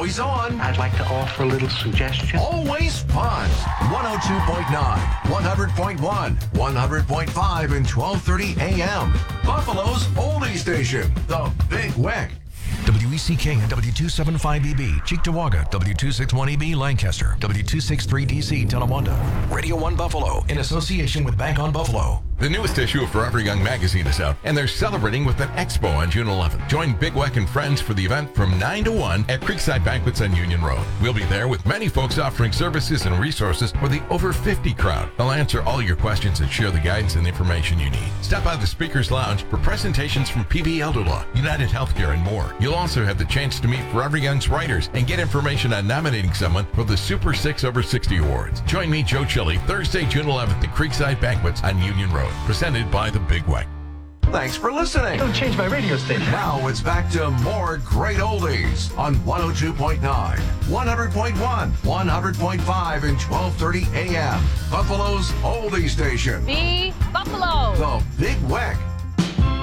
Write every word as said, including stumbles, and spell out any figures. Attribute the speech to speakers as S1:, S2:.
S1: always on,
S2: I'd like to offer a little suggestion.
S1: always fun. one oh two point nine, one hundred point one, one hundred point five, and twelve thirty a m Buffalo's oldie station, the Big Weck.
S3: W E C K and W two seventy-five E B, Cheektowaga, W two sixty-one E B, Lancaster, W two sixty-three D C, Tonawanda. Radio one Buffalo, in association with Bank on Buffalo.
S4: The newest issue of Forever Young magazine is out, and they're celebrating with an expo on June eleventh. Join Big Weck and friends for the event from nine to one at Creekside Banquets on Union Road. We'll be there with many folks offering services and resources for the over fifty crowd. They'll answer all your questions and share the guidance and information you need. Stop by the Speakers Lounge for presentations from P V Elder Law, United Healthcare, and more. You'll also have the chance to meet Forever Young's writers and get information on nominating someone for the Super six over sixty Awards. Join me, Joe Chili, Thursday, June eleventh at Creekside Banquets on Union Road. Presented by the Big Weck.
S1: Thanks for listening.
S2: Don't change my radio station.
S1: Now it's back to more great oldies on one oh two point nine, one hundred point one, one hundred point five, and twelve thirty a m Buffalo's oldie station,
S5: The Buffalo.
S1: the Big Weck.